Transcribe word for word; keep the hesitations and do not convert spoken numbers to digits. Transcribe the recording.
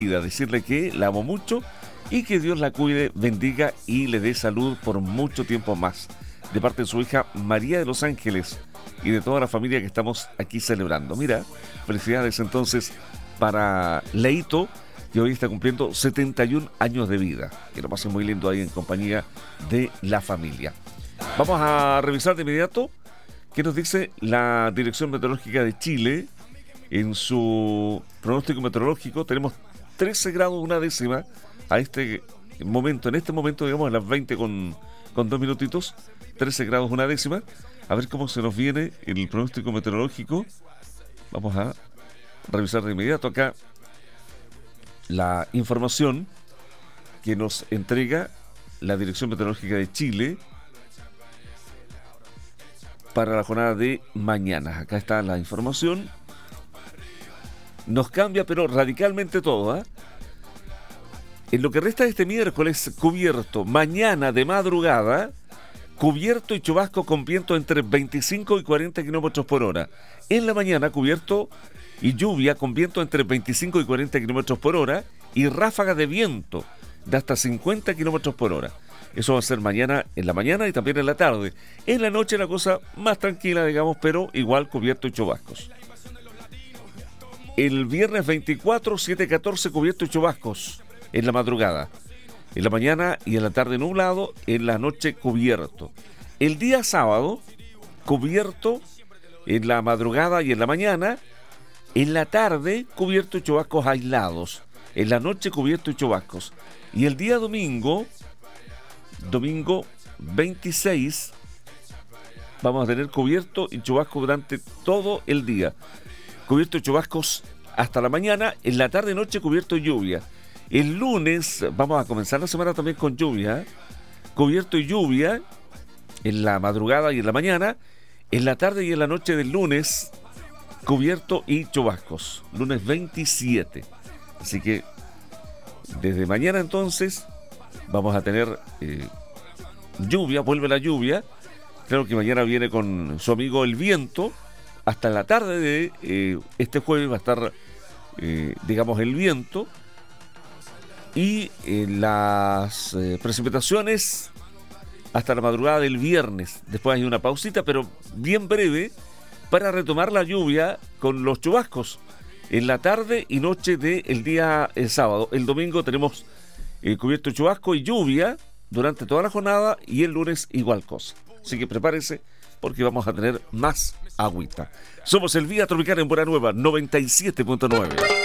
decirle que la amo mucho y que Dios la cuide, bendiga y le dé salud por mucho tiempo más. De parte de su hija María de los Ángeles y de toda la familia que estamos aquí celebrando. Mira, felicidades entonces para Leito, que hoy está cumpliendo setenta y un años de vida. Que lo pasen muy lindo ahí en compañía de la familia. Vamos a revisar de inmediato qué nos dice la Dirección Meteorológica de Chile en su pronóstico meteorológico. Tenemos trece grados una décima a este momento, en este momento, digamos, a las veinte con, con dos minutitos, trece grados una décima. A ver cómo se nos viene el pronóstico meteorológico. Vamos a revisar de inmediato acá la información que nos entrega la Dirección Meteorológica de Chile para la jornada de mañana. Acá está la información. Nos cambia, pero radicalmente todo, ¿eh? En lo que resta de este miércoles, cubierto. Mañana de madrugada, cubierto y chubasco con viento entre veinticinco y cuarenta kilómetros por hora. En la mañana, cubierto y lluvia con viento entre veinticinco y cuarenta kilómetros por hora y ráfaga de viento de hasta cincuenta kilómetros por hora. Eso va a ser mañana en la mañana y también en la tarde. En la noche la cosa más tranquila, digamos, pero igual cubierto y chubascos. El viernes veinticuatro, siete catorce, cubierto y chubascos en la madrugada. En la mañana y en la tarde nublado, en la noche cubierto. El día sábado, cubierto en la madrugada y en la mañana. En la tarde, cubierto y chubascos aislados. En la noche, cubierto y chubascos. Y el día domingo, domingo veintiséis, vamos a tener cubierto y chubascos durante todo el día. Cubierto y chubascos hasta la mañana, en la tarde y noche cubierto y lluvia. El lunes vamos a comenzar la semana también con lluvia, cubierto y lluvia en la madrugada y en la mañana, en la tarde y en la noche del lunes, cubierto y chubascos, lunes veintisiete. Así que desde mañana entonces vamos a tener eh, lluvia, vuelve la lluvia. Creo que mañana viene con su amigo el viento. Hasta la tarde de eh, este jueves va a estar, eh, digamos, el viento. Y eh, las eh, precipitaciones hasta la madrugada del viernes. Después hay una pausita, pero bien breve, para retomar la lluvia con los chubascos en la tarde y noche del día el sábado. El domingo tenemos eh, cubierto chubasco y lluvia durante toda la jornada, y el lunes igual cosa. Así que prepárese, porque vamos a tener más agüita. Somos el Vía Tropical en Buena Nueva, noventa y siete punto nueve.